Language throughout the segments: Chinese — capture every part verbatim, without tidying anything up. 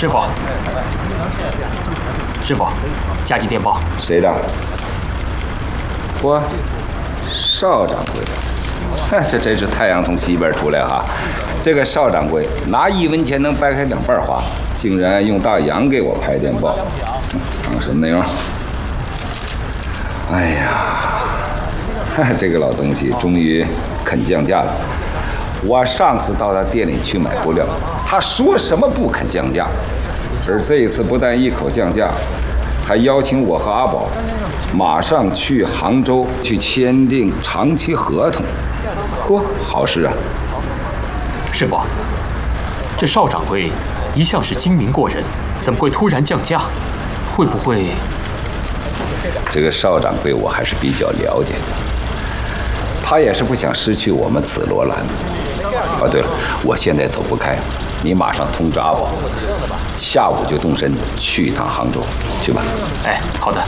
师傅，师傅，加急电报。 谁的？我，邵掌柜。哼，这真是太阳从西边出来哈！这个邵掌柜拿一文钱能掰开两半花，竟然用大洋给我拍电报，看什么内容？哎呀，这个老东西终于肯降价了。我上次到他店里去买布料，他说什么不肯降价，而这一次不但一口降价，还邀请我和阿宝马上去杭州去签订长期合同。嚯，好事啊！ 师傅，这邵掌柜一向是精明过人，怎么会突然降价？会不会…… 这个邵掌柜我还是比较了解的，他也是不想失去我们紫罗兰。哦，对了，我现在走不开，你马上通知阿宝，下午就动身去一趟杭州，去吧。 哎，好的。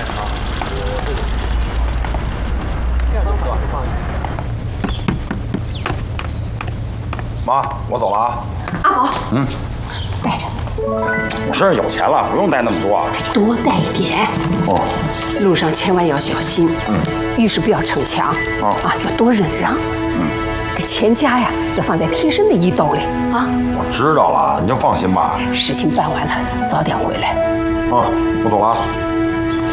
妈，我走了啊。 阿宝， 嗯， 带着。 我身上有钱了，不用带那么多啊。 多带一点。 哦。 路上千万要小心。嗯。遇事不要逞强。哦。啊，要多忍让。嗯。这钱夹呀，要放在贴身的衣兜里啊。 我知道了，你就放心吧。 事情办完了，早点回来。 啊，我走了。